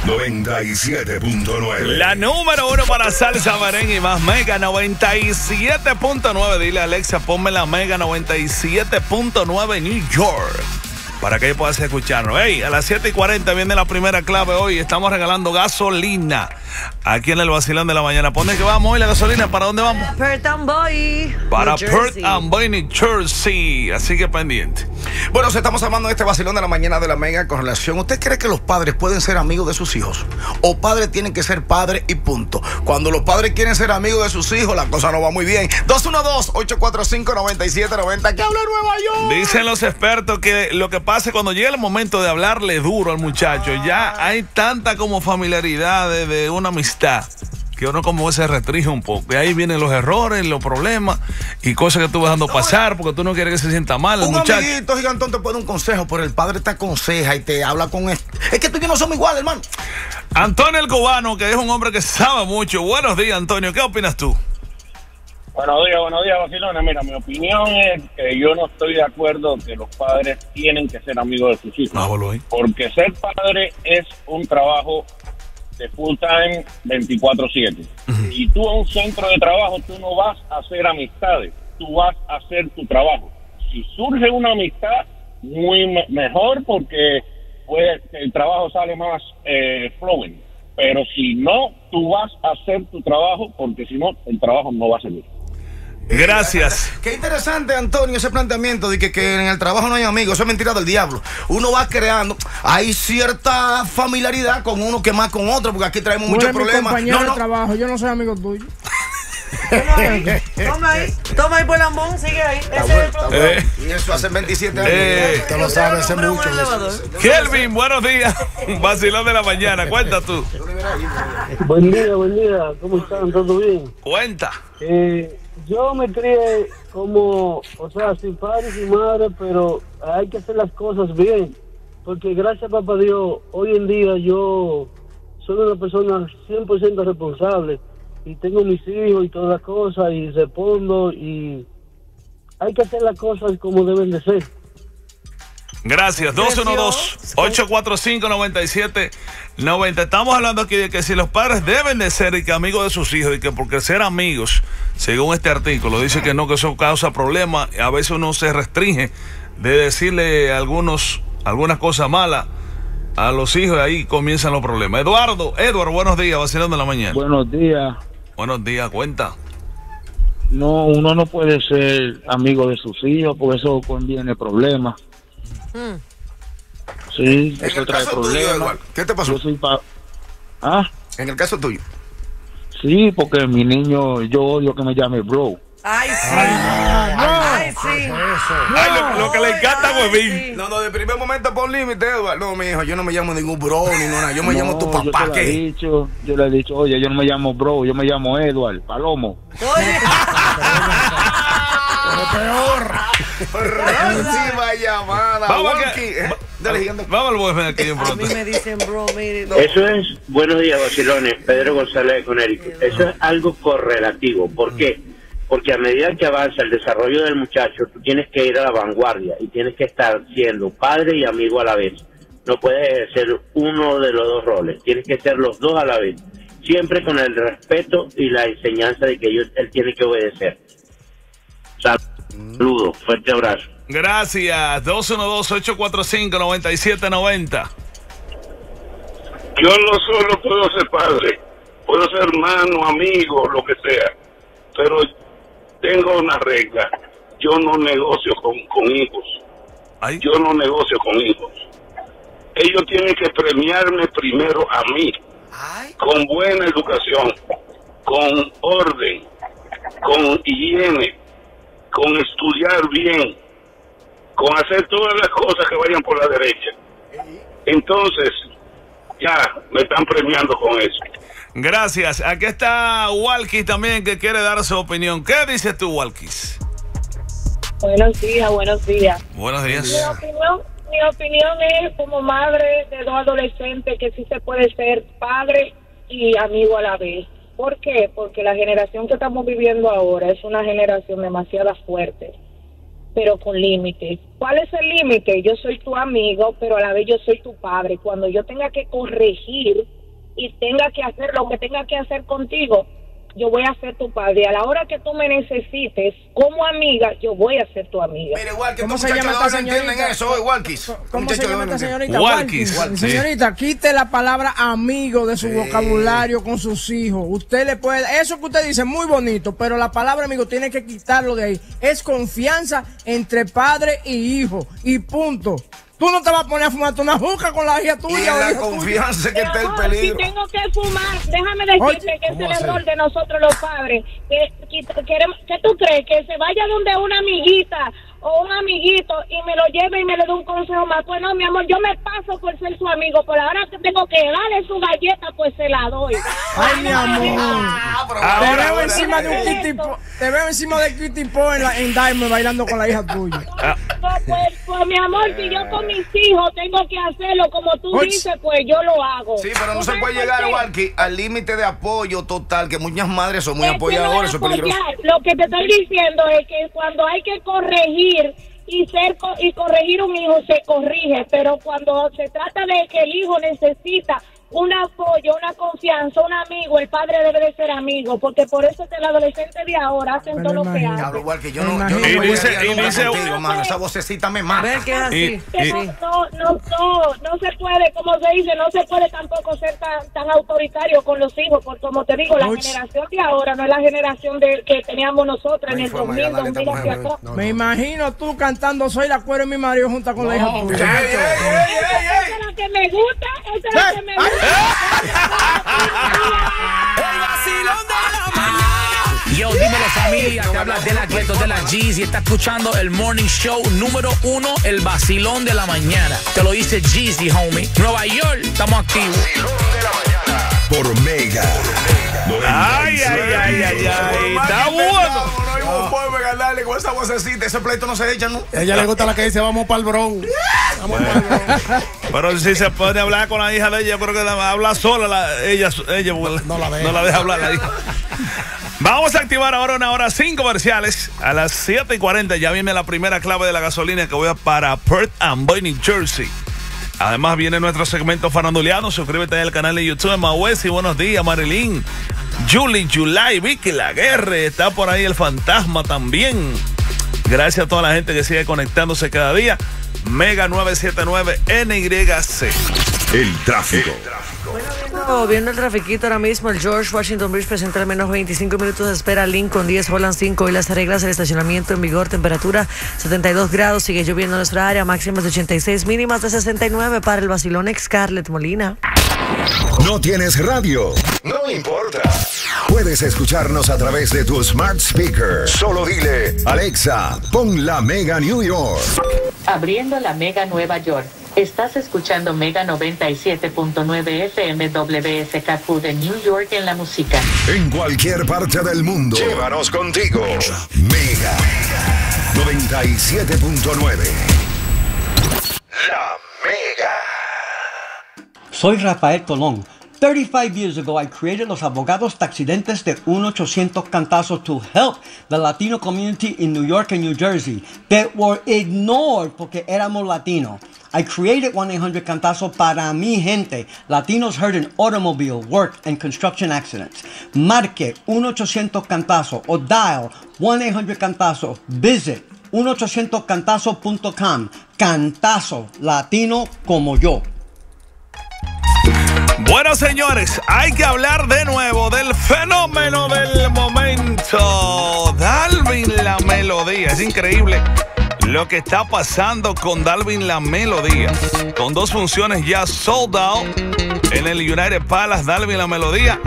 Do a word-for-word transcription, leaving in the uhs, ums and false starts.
noventa y siete punto nueve. La número uno para salsa, merengue y más, Mega noventa y siete punto nueve. Dile a Alexa, ponme la Mega noventa y siete punto nueve New York, para que puedas escucharnos. Hey, a las siete y cuarenta viene la primera clave hoy. Estamos regalando gasolina aquí en el Vacilón de la Mañana. ¿Para dónde que vamos hoy la gasolina? ¿Para dónde vamos? Perth and Boy. Para Perth and Boy, New Jersey. Así que pendiente. Bueno, si estamos hablando de este Vacilón de la Mañana de la Mega con relación. ¿Usted cree que los padres pueden ser amigos de sus hijos? ¿O padres tienen que ser padres y punto? Cuando los padres quieren ser amigos de sus hijos, la cosa no va muy bien. dos uno dos, ocho cuatro cinco, nueve siete nueve cero. ¿Qué habla Nueva York? Dicen los expertos que lo que pasa es cuando llega el momento de hablarle duro al muchacho, ya hay tanta como familiaridad de, de una amistad que uno como se restringe un poco. Y ahí vienen los errores, los problemas y cosas que tú vas dando pasar porque tú no quieres que se sienta mal el un muchacho. amiguito gigantón te puede dar un consejo, pero el padre te aconseja y te habla con esto. Es que tú y yo no somos iguales, hermano. Antonio el Cubano, que es un hombre que sabe mucho. Buenos días, Antonio. ¿Qué opinas tú? Buenos días, buenos días, Vacilona. Mira, mi opinión es que yo no estoy de acuerdo que los padres tienen que ser amigos de sus hijos. Ah, bueno, ahí. Porque ser padre es un trabajo de full time veinticuatro siete. Uh-huh. Y tú a un centro de trabajo, tú no vas a hacer amistades, tú vas a hacer tu trabajo. Si surge una amistad, muy me- mejor porque pues, el trabajo sale más eh, flowing. Pero si no, tú vas a hacer tu trabajo porque si no, el trabajo no va a servir. Gracias. Qué interesante, Antonio, ese planteamiento de que, que en el trabajo no hay amigos. Eso es mentira del diablo. Uno va creando, hay cierta familiaridad con uno que más con otro, porque aquí traemos muchos problemas. Compañero No, no. de trabajo, yo no soy amigo tuyo. Toma ahí, toma ahí, toma ahí por lambón, sigue ahí. Ese es el problema. Eh, Y eso hace veintisiete años. Eh. Usted lo sabe, hace Compré un mucho. elevador. Kelvin, buenos días. Vacilón de la Mañana. Cuenta tú. Buen día, buen día. ¿Cómo están? ¿Todo bien? Cuenta. Eh, yo me crié como, o sea, sin padre y sin madre, pero hay que hacer las cosas bien. Porque gracias a papá Dios, hoy en día yo soy una persona cien por ciento responsable. Y tengo mis hijos y todas las cosas, y respondo, y hay que hacer las cosas como deben de ser. Gracias. dos uno dos, ocho cuatro cinco, nueve siete nueve cero. Estamos hablando aquí de que si los padres deben de ser y que amigos de sus hijos y que porque ser amigos, según este artículo, dice que no, que eso causa problemas. A veces uno se restringe de decirle algunos, algunas cosas malas a los hijos y ahí comienzan los problemas. Eduardo, Eduardo, buenos días, Vacilón de la Mañana. Buenos días. Buenos días, cuenta. No, uno no puede ser amigo de sus hijos porque eso conviene problemas. Mm. Sí, En eso el trae caso tuyo, problemas. Eduardo, ¿qué te pasó? Yo soy pa... ¿Ah? En el caso tuyo. Sí, porque mi niño, yo odio que me llame bro. Ay, sí. Ay, sí. Ay, lo, lo que le encanta, Ay, huevín. sí. No, no, de primer momento pon límite, Eduardo. No, mi hijo, yo no me llamo ningún bro ni nada. Yo me No, llamo tu yo papá, te lo he ¿qué? dicho, yo le he dicho, oye, yo no me llamo bro, yo me llamo Edward Palomo. Oye. Peor. Próxima llamada. Vamos, Wonky. que- Eh, dale, gigante. Vamos al boyfriend aquí en A pronto. mí me dicen, bro, mire. no. Eso es, buenos días, vacilones, Pedro González de Connecticut. Eso es algo correlativo. ¿Por qué? Porque a medida que avanza el desarrollo del muchacho, tú tienes que ir a la vanguardia y tienes que estar siendo padre y amigo a la vez. No puedes ser uno de los dos roles, tienes que ser los dos a la vez. Siempre con el respeto y la enseñanza de que ellos, él tiene que obedecer. Saludos, fuerte abrazo. Gracias. dos uno dos, ocho cuatro cinco, nueve siete nueve cero. Yo no solo puedo ser padre, puedo ser hermano, amigo, lo que sea, pero tengo una regla, yo no negocio con, con hijos, Ay. yo no negocio con hijos. Ellos tienen que premiarme primero a mí, con buena educación, con orden, con higiene, con estudiar bien, con hacer todas las cosas que vayan por la derecha. Entonces, ya me están premiando con eso. Gracias. Aquí está Walkis también que quiere dar su opinión. ¿Qué dices tú, Walkis? Buenos días, buenos días. Buenos días. Mi opinión, mi opinión es como madre de dos adolescentes que sí se puede ser padre y amigo a la vez. ¿Por qué? Porque la generación que estamos viviendo ahora es una generación demasiado fuerte, pero con límites. ¿Cuál es el límite? Yo soy tu amigo, pero a la vez yo soy tu padre. Cuando yo tenga que corregir y tenga que hacer lo que tenga que hacer contigo, yo voy a ser tu padre. A la hora que tú me necesites como amiga, yo voy a ser tu amiga. Mira, igual que ¿Cómo se llama esta señorita? Eso, Walkis. ¿Cómo se llama esta señorita? Walkis. Walkis. Señorita, quite la palabra amigo de su sí. vocabulario con sus hijos. Usted le puede, eso que usted dice es muy bonito, pero la palabra amigo tiene que quitarlo de ahí. Es confianza entre padre y hijo. Y punto. Tú no te vas a poner a fumarte una juca con la hija tuya. Y la confianza que está el peligro. Si tengo que fumar, déjame decirte Oye, que es el error de nosotros los padres. Que, que, queremos, ¿Qué tú crees? Que se vaya donde una amiguita o un amiguito y me lo lleve y me le dé un consejo más. Pues no, mi amor, yo me paso por ser su amigo, pero ahora que tengo que darle su galleta, pues se la doy. Ay, mi amor. Ah, te, ahora, veo ahora, encima ahora, de un kitty po, te veo encima de Kitty Po en, la, en Diamond bailando con la hija tuya. No, pues, pues, mi amor, si yo con mis hijos tengo que hacerlo como tú Oye. dices, pues yo lo hago. Sí, pero no se puede llegar, Walkie, al límite de apoyo total, que muchas madres son muy apoyadoras. Eso es peligroso. Lo que te estoy diciendo es que cuando hay que corregir y ser y corregir un hijo se corrige, pero cuando se trata de que el hijo necesita un apoyo, una confianza, un amigo, el padre debe de ser amigo, porque por eso es que el adolescente de ahora hacen todo lo que hacen. Hablo igual que yo no, yo no y dice, y dice, contigo, hermano, esa vocecita me mata. Ver que es así. Y, y, no, no, no, no se puede, como se dice, no se puede tampoco ser tan, tan autoritario con los hijos, porque como te digo, la Uy. generación de ahora no es la generación de que teníamos nosotros en el dos mil, dos mil hacia acá. No, no. Me imagino tú cantando Soy la cuero en mi marido junto con no, la hija tuya. Esa es la que me gusta, esa es la que me gusta. El vacilón de la mañana. Yo, dímelo familia, te habla de la Ghetto de la G's y está escuchando el Morning Show número uno, el vacilón de la mañana. Te lo dice Jeezy, homie. Nueva York, estamos activos. Vacilón de la mañana. Por Mega. Ay, ay, ay, ay, ay. Está bueno. No puedo ganarle con esa vocecita. Ese pleito no se echa, ¿no? A ella le gusta la que dice vamos para el Bronx. Vamos para el Bronx. Pero si se pone a hablar con la hija de ella, yo creo que habla sola la, ella, ella no, no, la deja. no la deja hablar la hija. Vamos a activar ahora una hora sin comerciales. A las siete y cuarenta ya viene la primera clave de la gasolina que voy a para Perth Amboy, New Jersey. Además viene nuestro segmento faranduleano. Suscríbete al canal de YouTube de Mawesi. Buenos días, Marilyn, Julie, July, Vicky Laguerre. Está por ahí el fantasma también. Gracias a toda la gente que sigue conectándose cada día. Mega nueve siete nueve N Y C. El tráfico. Bueno, viendo, viendo el trafiquito ahora mismo, el George Washington Bridge presenta al menos veinticinco minutos de espera, Lincoln diez, Holland cinco y las reglas del estacionamiento en vigor, temperatura setenta y dos grados, sigue lloviendo en nuestra área, máximas de ochenta y seis, mínimas de sesenta y nueve para el vacilón Scarlett Molina. ¿No tienes radio? No importa. Puedes escucharnos a través de tu smart speaker. Solo dile, Alexa, pon la Mega New York. Abriendo la Mega Nueva York. Estás escuchando Mega noventa y siete punto nueve F M W S K Q de New York en la música. En cualquier parte del mundo. Llévanos contigo. Mega noventa y siete punto nueve. La Mega. Soy Rafael Colón. thirty-five years ago, I created los abogados taxidentes de one eight hundred Cantazo to help the Latino community in New York and New Jersey that were ignored porque éramos latinos. I created one eight hundred Cantazo para mi gente, Latinos hurt in automobile, work, and construction accidents. Marque one eight hundred Cantazo o dial one eight hundred Cantazo. Visit one eight hundred cantazo punto com. Cantazo, latino como yo. Bueno, señores, hay que hablar de nuevo del fenómeno del momento. Dalvin La Melodía. Es increíble lo que está pasando con Dalvin La Melodía. Con dos funciones ya sold out en el United Palace, Dalvin La Melodía